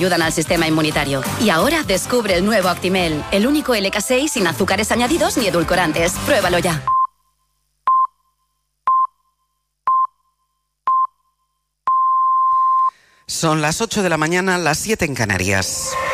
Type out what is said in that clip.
ayudan al sistema inmunitario. Y ahora descubre el nuevo Actimel, el único LK6 sin azúcares añadidos ni edulcorantes. Pruébalo ya. Son las 8 de la mañana, las 7 en Canarias.